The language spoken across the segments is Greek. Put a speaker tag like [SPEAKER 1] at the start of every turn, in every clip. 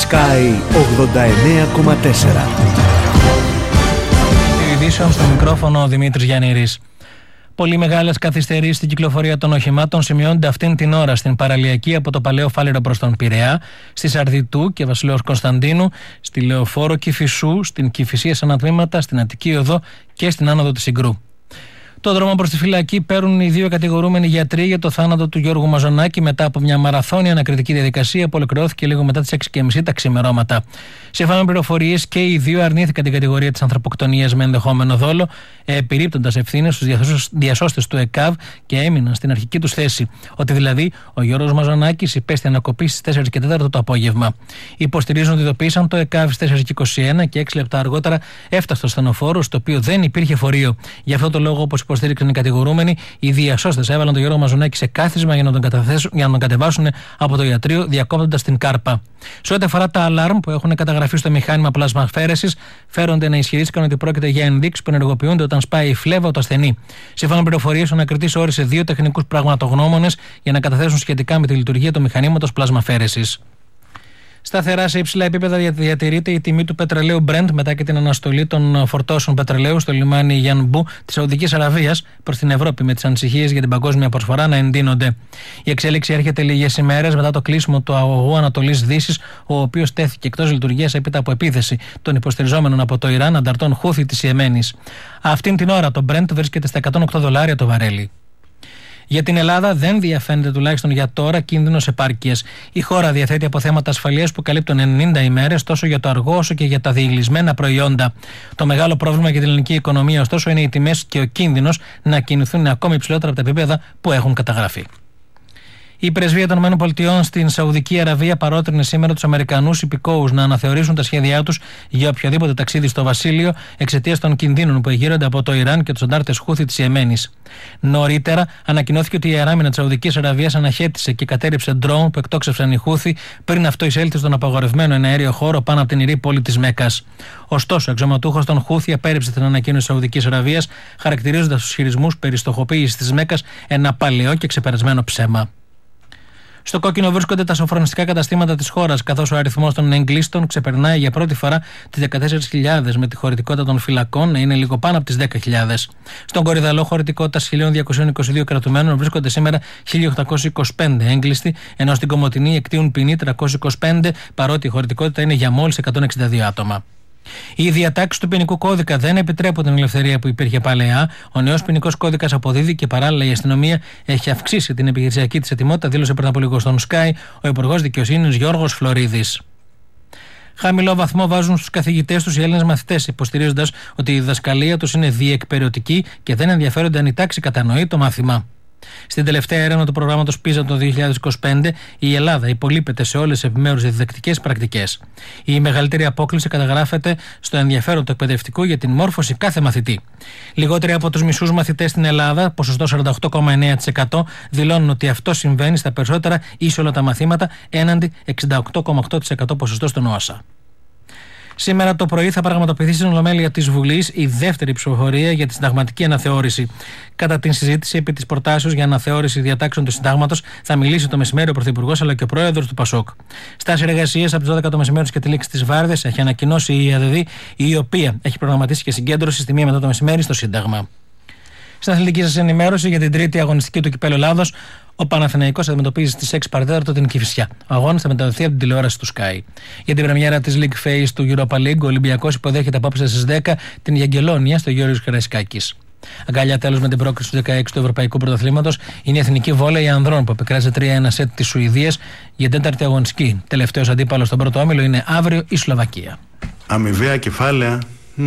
[SPEAKER 1] Sky 89,4.
[SPEAKER 2] Ειδήσεων στο μικρόφωνο ο Δημήτρης Γιαννήρης. Πολύ μεγάλες καθυστερήσεις στην κυκλοφορία των οχημάτων σημειώνονται αυτήν την ώρα στην παραλιακή από το Παλαιό Φάληρο προς τον Πειραιά, στη Σαρδιτού και Βασιλέως Κωνσταντίνου, στη Λεωφόρο Κηφισού, στην Κηφισία Ανατμήματα, στην Αττική Οδό και στην άνοδο της Συγκρού. Το δρόμο προς τη φυλακή παίρνουν οι δύο κατηγορούμενοι γιατροί για το θάνατο του Γιώργου Μαζονάκη μετά από μια μαραθώνια ανακριτική διαδικασία που ολοκληρώθηκε λίγο μετά τις 6:30 τα ξημερώματα. Σύμφωνα με πληροφορίες, και οι δύο αρνήθηκαν την κατηγορία της ανθρωποκτονίας με ενδεχόμενο δόλο, επιρρύπτοντας ευθύνες στους διασώστες του ΕΚΑΒ και έμειναν στην αρχική τους θέση. Ότι δηλαδή ο Γιώργος Μαζονάκης υπέστη ανακοπή στις 4:04 το απόγευμα. Υποστηρίζουν ότι ειδοποίησαν το ΕΚΑΒ στις 4:21 και 6 λεπτά αργότερα έφτασε στο ασθενοφόρο, στο οποίο δεν υπήρχε φορείο. Γι' αυτό το λόγο, όπως υποστήριξαν οι κατηγορούμενοι, οι διασώστες έβαλαν τον Γιώργο Μαζονάκη σε κάθισμα για να τον κατεβάσουν από το ιατρείο, διακόπτοντας την κάρπα. Σε ό,τι αφορά τα αλάρμ που έχουν καταγραφεί στο μηχάνημα πλασμαφέρεσης, φέρονται να ισχυρίστηκαν ότι πρόκειται για ενδείξεις που ενεργοποιούνται όταν σπάει η φλέβα του ασθενή. Σύμφωνα με πληροφορίες, ο ανακριτής όρισε 2 τεχνικούς πραγματογνώμονες για να καταθέσουν σχετικά με τη λειτουργία του μηχανήματος πλασμαφέρεσης. Σταθερά σε υψηλά επίπεδα διατηρείται η τιμή του πετρελαίου Brent μετά και την αναστολή των φορτώσεων πετρελαίου στο λιμάνι Γιανμπού της Σαουδικής Αραβίας προς την Ευρώπη, με τις ανησυχίες για την παγκόσμια προσφορά να εντείνονται. Η εξέλιξη έρχεται λίγες ημέρες μετά το κλείσιμο του αγωγού Ανατολής-Δύσης, ο οποίος τέθηκε εκτός λειτουργίας έπειτα από επίθεση των υποστηριζόμενων από το Ιράν ανταρτών Χούθι της Ιεμένης. Αυτήν την ώρα το Brent βρίσκεται στα $108 το βαρέλι. Για την Ελλάδα δεν διαφαίνεται, τουλάχιστον για τώρα, κίνδυνος επάρκειας. Η χώρα διαθέτει αποθέματα ασφαλείας που καλύπτουν 90 ημέρες τόσο για το αργό όσο και για τα διηλυσμένα προϊόντα. Το μεγάλο πρόβλημα για την ελληνική οικονομία, ωστόσο, είναι οι τιμές και ο κίνδυνος να κινηθούν ακόμη υψηλότερα από τα επίπεδα που έχουν καταγραφεί. Η πρεσβεία των ΗΠΑ στην Σαουδική Αραβία παρότρινε σήμερα τους Αμερικανούς υπηκόους να αναθεωρήσουν τα σχέδιά τους για οποιοδήποτε ταξίδι στο βασίλειο εξαιτίας των κινδύνων που εγείρονται από το Ιράν και τους αντάρτες Χούθι της Ιεμένης. Νωρίτερα ανακοινώθηκε ότι η αεράμινα της Σαουδικής Αραβίας αναχέτησε και κατέρριψε ντρόουν που εκτόξευσαν οι Χούθι πριν αυτό εισέλθει στον απαγορευμένο εναέριο χώρο πάνω από την ιερή πόλη της Μέκκας. Ωστόσο, ο αξιωματούχος των Χούθι απέρριψε την ανακοίνωση της Σαουδικής Αραβίας, χαρακτηρίζοντας τους χειρισμούς περί στοχοποίησης της Μέκκας ένα παλαιό και ξεπερασμένο ψέμα. Στο κόκκινο βρίσκονται τα σοφρονιστικά καταστήματα της χώρας, καθώς ο αριθμός των εγκλήστων ξεπερνάει για πρώτη φορά τις 14.000, με τη χωρητικότητα των φυλακών να είναι λίγο πάνω από τις 10.000. Στον Κορυδαλό, χωρητικότητας 1.222 κρατουμένων, βρίσκονται σήμερα 1.825 έγκλειστοι, ενώ στην Κομοτηνή εκτείουν ποινή 325, παρότι η χωρητικότητα είναι για μόλις 162 άτομα. Οι διατάξεις του ποινικού κώδικα δεν επιτρέπουν την ελευθερία που υπήρχε παλαιά. Ο νέος ποινικός κώδικας αποδίδει και παράλληλα η αστυνομία έχει αυξήσει την επιχειρησιακή της ετοιμότητα, δήλωσε πριν από λίγο στον Sky ο Υπουργός Δικαιοσύνης Γιώργος Φλωρίδης. Χαμηλό βαθμό βάζουν στους καθηγητές τους οι Έλληνες μαθητές, υποστηρίζοντας ότι η διδασκαλία τους είναι διεκπεραιωτική και δεν ενδιαφέρονται αν η τάξη κατανοεί το μάθημα. Στην τελευταία έρευνα του προγράμματος PISA το 2025, η Ελλάδα υπολείπεται σε όλες τις επιμέρους διδακτικές πρακτικές. Η μεγαλύτερη απόκλιση καταγράφεται στο ενδιαφέρον του εκπαιδευτικού για την μόρφωση κάθε μαθητή. Λιγότεροι από τους μισούς μαθητές στην Ελλάδα, ποσοστό 48,9%, δηλώνουν ότι αυτό συμβαίνει στα περισσότερα ή σε όλα τα μαθήματα, έναντι 68,8% ποσοστό στον ΟΑΣΑ. Σήμερα το πρωί θα πραγματοποιηθεί στην Ολομέλεια της Βουλής η δεύτερη ψηφοφορία για τη συνταγματική αναθεώρηση. Κατά την συζήτηση επί της προτάσεως για αναθεώρηση διατάξεων του συντάγματος θα μιλήσει το μεσημέρι ο Πρωθυπουργός αλλά και ο Πρόεδρος του ΠΑΣΟΚ. Στάση εργασίας από τις 12 το μεσημέρι και τη λήξη της Βάρδες έχει ανακοινώσει η ΑΔΔ, η οποία έχει προγραμματίσει και συγκέντρωση στη 1 μετά το μεσημέρι στο Σύνταγμα. Στην αθλητική σας ενημέρωση για την τρίτη αγωνιστική του Κυπέλλου Ελλάδος, ο Παναθηναϊκός αντιμετωπίζει στις 6 παρατέταρτο την Κηφισιά. Ο αγώνας θα μεταδοθεί από την τηλεόραση του Sky. Για την πρεμιέρα της League Phase του Europa League, ο Ολυμπιακός υποδέχεται απόψε στις 10 την Γιαγγελόνια στο Γιώργος Καραϊσκάκης. Αγκαλιά τέλος με την πρόκριση του 16 του Ευρωπαϊκού Πρωταθλήματος είναι η εθνική βόλεϊ ανδρών που επικράτησε 3-1 σετ της Σουηδίας για την τέταρτη αγωνιστική. Τελευταίος αντίπαλος στον πρώτο όμιλο είναι αύριο η Σλοβακία.
[SPEAKER 3] Αμοιβαία κεφάλαια.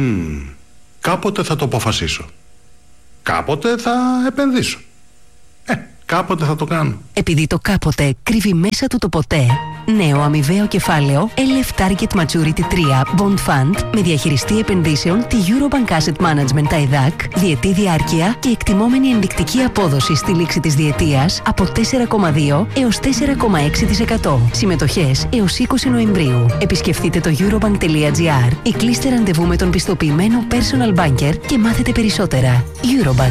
[SPEAKER 3] Κάποτε θα το αποφασίσω. Κάποτε θα επενδύσω. Κάποτε θα το κάνω.
[SPEAKER 4] Επειδή το κάποτε κρύβει μέσα του το ποτέ, νέο αμοιβαίο κεφάλαιο LF Target Maturity 3 Bond Fund με διαχειριστή επενδύσεων τη Eurobank Asset Management ΤΑΙΔΑΚ, διετή διάρκεια και εκτιμόμενη ενδεικτική απόδοση στη λήξη της διετίας από 4,2 έως 4,6%. Συμμετοχές έως 20 Νοεμβρίου. Επισκεφτείτε το eurobank.gr ή κλείστε ραντεβού με τον πιστοποιημένο personal banker και μάθετε περισσότερα. Eurobank.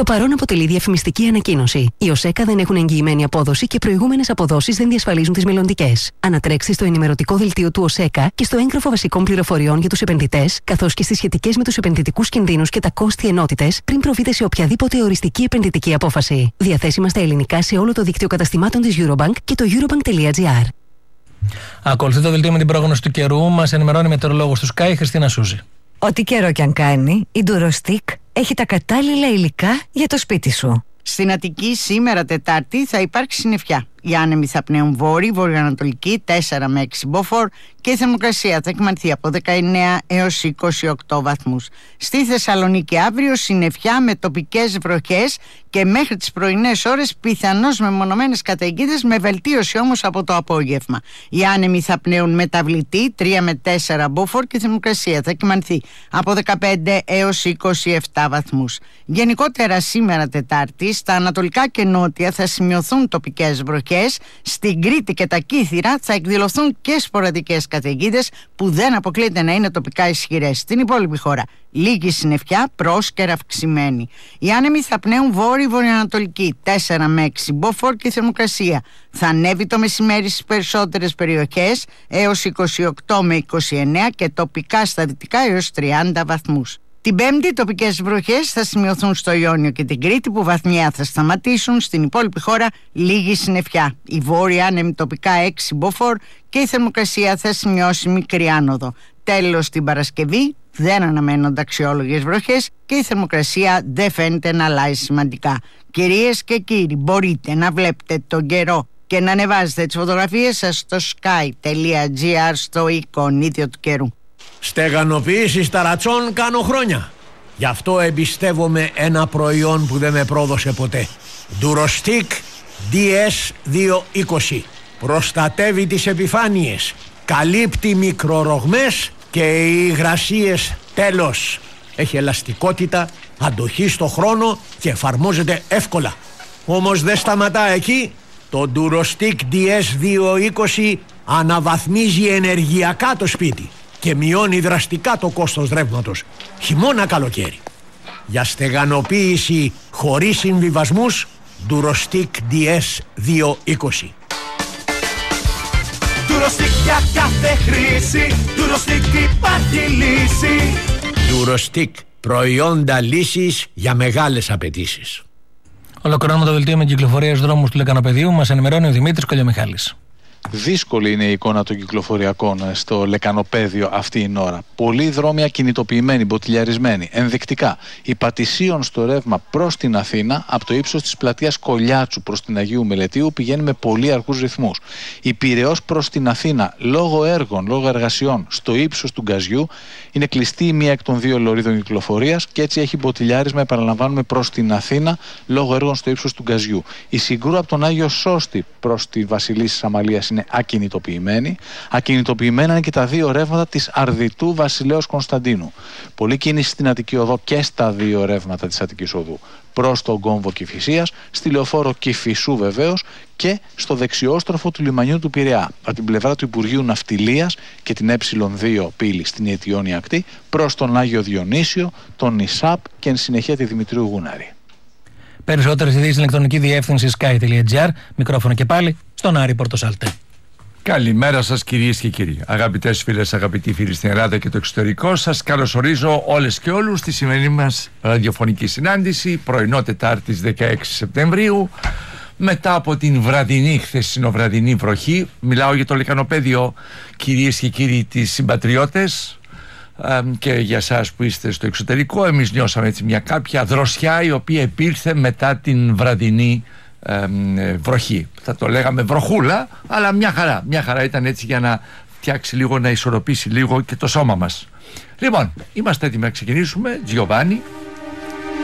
[SPEAKER 4] Το παρόν αποτελεί διαφημιστική ανακοίνωση. Οι ΟΣΕΚΑ δεν έχουν εγγυημένη απόδοση και προηγούμενες αποδόσεις δεν διασφαλίζουν τις μελλοντικές. Ανατρέξτε στο ενημερωτικό δελτίο του ΟΣΕΚΑ και στο έγγραφο βασικών πληροφοριών για τους επενδυτές, καθώς και στις σχετικές με τους επενδυτικούς κινδύνους και τα κόστη ενότητες, πριν προβείτε σε οποιαδήποτε οριστική επενδυτική απόφαση. Διαθέσιμα στα ελληνικά σε όλο το δίκτυο καταστημάτων της Eurobank και το eurobank.gr.
[SPEAKER 2] Ακολουθεί το δελτίο με την πρόγνωση του καιρού. Μας ενημερώνει η μετεωρολόγος του Sky, Χριστίνα Σούζη.
[SPEAKER 5] Ό,τι καιρό κι αν κάνει, η Durostick έχει τα κατάλληλα υλικά για το σπίτι σου.
[SPEAKER 6] Στην Αττική σήμερα Τετάρτη θα υπάρξει συννεφιά. Οι άνεμοι θα πνέουν βόρειοι, βορειοανατολική 4 με 6 μποφόρ και η θερμοκρασία θα κυμανθεί από 19 έως 28 βαθμούς. Στη Θεσσαλονίκη αύριο συννεφιά με τοπικές βροχές και μέχρι τις πρωινές ώρες πιθανώς μεμονωμένες καταιγίδες, με βελτίωση όμως από το απόγευμα. Οι άνεμοι θα πνέουν μεταβλητή 3 με 4 μποφόρ και η θερμοκρασία θα κυμανθεί από 15 έως 27 βαθμούς. Γενικότερα σήμερα Τετάρτη στα ανατολικά και νότια θα σημειωθούν τοπικές βροχές. Στην Κρήτη και τα Κύθυρα θα εκδηλωθούν και σποραδικές καταιγίδες που δεν αποκλείεται να είναι τοπικά ισχυρές. Στην υπόλοιπη χώρα λίγη συννεφιά, πρόσκαιρα αυξημένη. Οι άνεμοι θα πνέουν βόρειο-βορειοανατολική 4 με 6 μποφόρ και η θερμοκρασία θα ανέβει το μεσημέρι στις περισσότερες περιοχές έως 28 με 29 και τοπικά στα δυτικά έως 30 βαθμούς. Την Πέμπτη τοπικές βροχές θα σημειωθούν στο Ιόνιο και την Κρήτη που βαθμιά θα σταματήσουν. Στην υπόλοιπη χώρα λίγη συννεφιά. Η βόρεια άνεμη τοπικά 6 μποφόρ και η θερμοκρασία θα σημειώσει μικρή άνοδο. Τέλος την Παρασκευή δεν αναμένονται αξιόλογες βροχές και η θερμοκρασία δεν φαίνεται να αλλάζει σημαντικά. Κυρίες και κύριοι, μπορείτε να βλέπετε τον καιρό και να ανεβάζετε τις φωτογραφίες σας στο sky.gr στο εικονίδιο του καιρού.
[SPEAKER 7] Στεγανοποίηση ταρατσών κάνω χρόνια. Γι' αυτό εμπιστεύομαι ένα προϊόν που δεν με πρόδωσε ποτέ. Durostick DS220. Προστατεύει τις επιφάνειες, καλύπτει μικρορογμές και υγρασίες τέλος. Έχει ελαστικότητα, αντοχή στο χρόνο και εφαρμόζεται εύκολα. Όμως δεν σταματά εκεί. Το Durostick DS220 αναβαθμίζει ενεργειακά το σπίτι και μειώνει δραστικά το κόστος ρεύματος, χειμώνα καλοκαίρι. Για στεγανοποίηση χωρίς συμβιβασμούς, Durostick DS220.
[SPEAKER 8] Durostick για κάθε χρήση, Durostick υπάρχει λύση.
[SPEAKER 7] Durostick, προϊόντα λύσης για μεγάλες απαιτήσεις.
[SPEAKER 2] Ολοκληρώνουμε το δελτίο με κυκλοφορία στους δρόμους του Λεκανοπεδίου. Μας ενημερώνει ο Δημήτρης Κολιομιχάλης.
[SPEAKER 9] Δύσκολη είναι η εικόνα των κυκλοφοριακών στο Λεκανοπέδιο αυτή η ώρα. Πολλοί δρόμοι ακινητοποιημένοι, μποτιλιαρισμένοι. Ενδεικτικά, η Πατησίων στο ρεύμα προς την Αθήνα, από το ύψος της πλατείας Κολιάτσου προς την Αγίου Μελετίου, πηγαίνει με πολύ αργούς ρυθμούς. Η Πειραιώς προς την Αθήνα, λόγω έργων, λόγω εργασιών, στο ύψος του Γκαζιού, είναι κλειστή η μία εκ των δύο λωρίδων κυκλοφορίας και έτσι έχει μποτιλιάρισμα, επαναλαμβάνουμε, προς την Αθήνα, λόγω έργων στο ύψος του Γκαζιού. Η Συγκρού από τον Άγιο Σώστη προς τη Βασιλίσσης Αμαλίας είναι ακινητοποιημένη. Ακινητοποιημένα είναι και τα δύο ρεύματα της Αρδιτού Βασιλέως Κωνσταντίνου. Πολλή κίνηση στην Αττική Οδό και στα δύο ρεύματα της Αττικής Οδού. Προς τον κόμβο Κηφισίας, στη λεωφόρο Κηφισού βεβαίως και στο δεξιόστροφο του λιμανιού του Πειραιά. Από την πλευρά του Υπουργείου Ναυτιλίας και την Ε2 πύλη στην Αιτιόνια ακτή, προς τον Άγιο Διονύσιο, τον ΙΣΑΠ και εν συνεχεία τη Δημητρίου Γούναρη.
[SPEAKER 2] Περισσότερες ειδήσεις στην ηλεκτρονική διεύθυνση sky.gr. Μικρόφωνο και πάλι στον Άρη Πορτοσάλτε.
[SPEAKER 10] Καλημέρα σας κυρίες και κύριοι. Αγαπητές φίλες, αγαπητοί φίλοι στην Ελλάδα και το εξωτερικό, σας καλωσορίζω όλες και όλους στη σημερινή μας ραδιοφωνική συνάντηση, πρωινό Τετάρτης 16 Σεπτεμβρίου. Μετά από την βραδινή, χθεσινοβραδινή βροχή, μιλάω για το Λεκανοπέδιο, κυρίες και κύριοι, τις συμπατριώτες, και για εσάς που είστε στο εξωτερικό. Εμείς νιώσαμε έτσι μια κάποια δροσιά η οποία επήλθε μετά την βραδινή βροχή. Θα το λέγαμε βροχούλα, αλλά μια χαρά ήταν, έτσι για να φτιάξει λίγο, να ισορροπήσει λίγο και το σώμα μας. Λοιπόν, είμαστε έτοιμοι να ξεκινήσουμε. Τζιοβάνι.